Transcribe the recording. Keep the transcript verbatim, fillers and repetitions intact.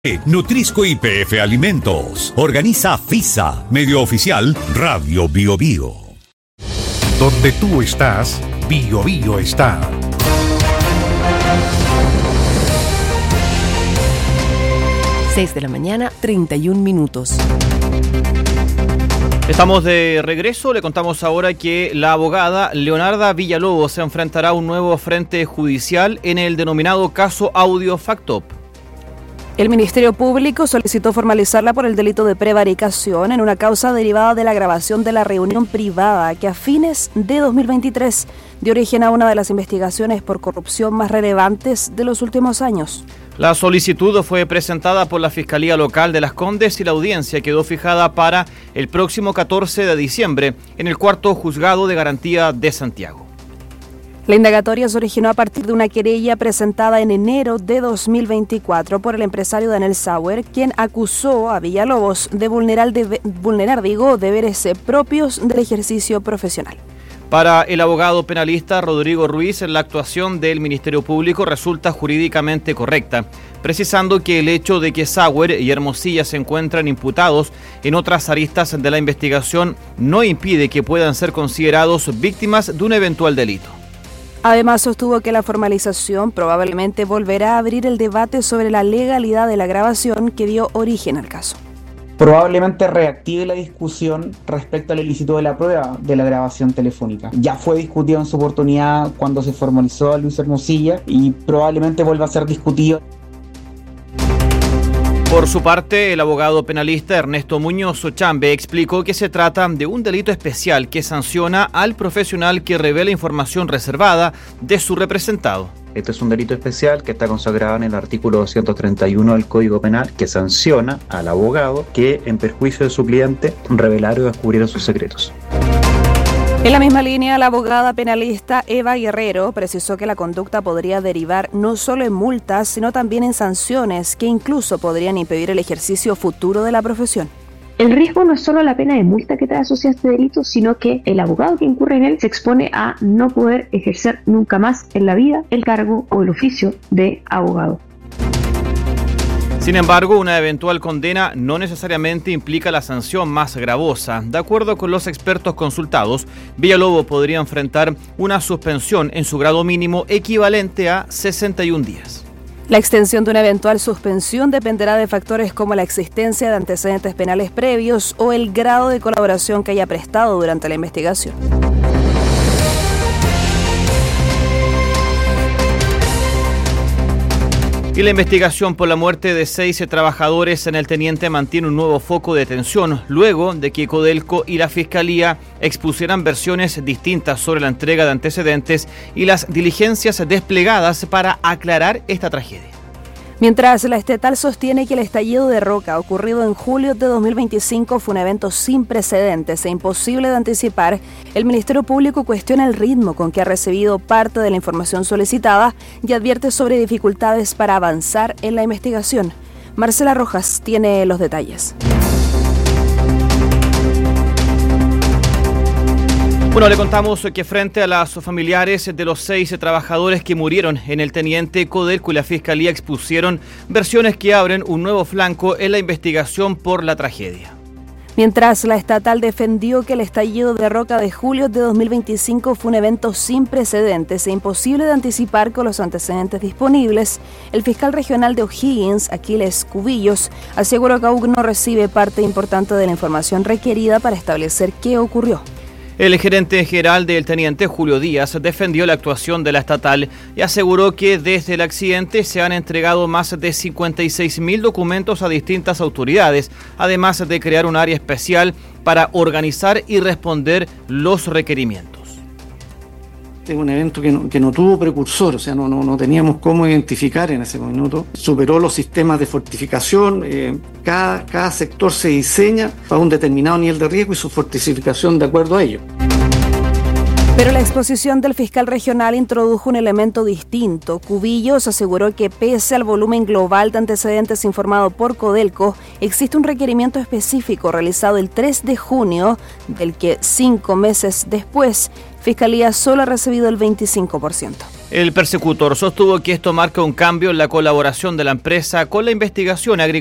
Nutrisco Y P F Alimentos. Organiza FISA, medio oficial Radio Bio Bio. Donde tú estás, Bio Bio está. seis de la mañana, treinta y un minutos. Estamos de regreso. Le contamos ahora que la abogada Leonarda Villalobos se enfrentará a un nuevo frente judicial en el denominado caso Audio Factop. El Ministerio Público solicitó formalizarla por el delito de prevaricación en una causa derivada de la grabación de la reunión privada que a fines de dos mil veintitrés dio origen a una de las investigaciones por corrupción más relevantes de los últimos años. La solicitud fue presentada por la Fiscalía Local de Las Condes y la audiencia quedó fijada para el próximo catorce de diciembre en el cuarto juzgado de garantía de Santiago. La indagatoria se originó a partir de una querella presentada en enero de dos mil veinticuatro por el empresario Daniel Sauer, quien acusó a Villalobos de vulnerar, de, vulnerar digo, deberes propios del ejercicio profesional. Para el abogado penalista Rodrigo Ruiz, la actuación del Ministerio Público resulta jurídicamente correcta, precisando que el hecho de que Sauer y Hermosilla se encuentran imputados en otras aristas de la investigación no impide que puedan ser considerados víctimas de un eventual delito. Además, sostuvo que la formalización probablemente volverá a abrir el debate sobre la legalidad de la grabación que dio origen al caso. Probablemente reactive la discusión respecto al ilícito de la prueba de la grabación telefónica. Ya fue discutido en su oportunidad cuando se formalizó a Luis Hermosilla y probablemente vuelva a ser discutido. Por su parte, el abogado penalista Ernesto Muñoz Ochambe explicó que se trata de un delito especial que sanciona al profesional que revela información reservada de su representado. Este es un delito especial que está consagrado en el artículo doscientos treinta y uno del Código Penal, que sanciona al abogado que, en perjuicio de su cliente, revelara o descubriera sus secretos. En la misma línea, la abogada penalista Eva Guerrero precisó que la conducta podría derivar no solo en multas, sino también en sanciones que incluso podrían impedir el ejercicio futuro de la profesión. El riesgo no es solo la pena de multa que trae asociada a este delito, sino que el abogado que incurre en él se expone a no poder ejercer nunca más en la vida el cargo o el oficio de abogado. Sin embargo, una eventual condena no necesariamente implica la sanción más gravosa. De acuerdo con los expertos consultados, Villalobos podría enfrentar una suspensión en su grado mínimo equivalente a sesenta y un días. La extensión de una eventual suspensión dependerá de factores como la existencia de antecedentes penales previos o el grado de colaboración que haya prestado durante la investigación. Y la investigación por la muerte de seis trabajadores en el Teniente mantiene un nuevo foco de tensión, luego de que Codelco y la Fiscalía expusieran versiones distintas sobre la entrega de antecedentes y las diligencias desplegadas para aclarar esta tragedia. Mientras la estatal sostiene que el estallido de roca ocurrido en julio de dos mil veinticinco fue un evento sin precedentes e imposible de anticipar, el Ministerio Público cuestiona el ritmo con que ha recibido parte de la información solicitada y advierte sobre dificultades para avanzar en la investigación. Marcela Rojas tiene los detalles. Bueno, le contamos que frente a los familiares de los seis trabajadores que murieron en el Teniente, Codelco y la Fiscalía expusieron versiones que abren un nuevo flanco en la investigación por la tragedia. Mientras la estatal defendió que el estallido de roca de julio de dos mil veinticinco fue un evento sin precedentes e imposible de anticipar con los antecedentes disponibles, el fiscal regional de O'Higgins, Aquiles Cubillos, aseguró que aún no recibe parte importante de la información requerida para establecer qué ocurrió. El gerente general del Teniente, Julio Díaz, defendió la actuación de la estatal y aseguró que desde el accidente se han entregado más de cincuenta y seis mil documentos a distintas autoridades, además de crear un área especial para organizar y responder los requerimientos. Este es un evento que no, que no tuvo precursor, o sea, no, no, no teníamos cómo identificar en ese minuto. Superó los sistemas de fortificación, eh, cada, cada sector se diseña para un determinado nivel de riesgo y su fortificación de acuerdo a ello. Pero la exposición del fiscal regional introdujo un elemento distinto. Cubillos aseguró que pese al volumen global de antecedentes informado por Codelco, existe un requerimiento específico realizado el tres de junio, del que cinco meses después, Fiscalía solo ha recibido el veinticinco por ciento. El persecutor sostuvo que esto marca un cambio en la colaboración de la empresa con la investigación agrícola.